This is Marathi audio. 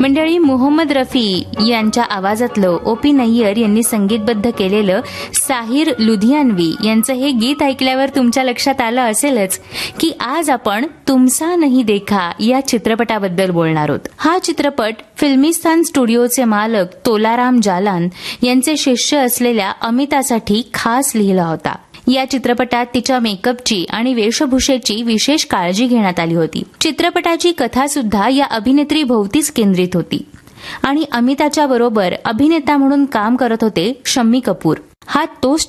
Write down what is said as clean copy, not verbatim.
मंडळी, मोहम्मद रफी यांच्या आवाजातलं ओ.पी. नय्यर यांनी संगीतबद्ध केलेलं साहिर लुधियानवी यांचं हे गीत ऐकल्यावर तुमच्या लक्षात आलं असेलच की आज आपण तुमसा नहीं देखा या चित्रपटाबद्दल बोलणार आहोत. हा चित्रपट फिल्मिस्तान स्टुडिओचे मालक तोलाराम जालान यांचे शिष्य असलेल्या अमितासाठी खास लिहिला होता. या चित्रपटात तिच्या मेकअपची आणि वेशभूषेची विशेष काळजी घेण्यात आली होती. चित्रपटाची कथा सुद्धा या अभिनेत्री भोवतीच केंद्रित होती आणि अमिताच्या बरोबर अभिनेता म्हणून काम करत होते शम्मी कपूर. हा तोच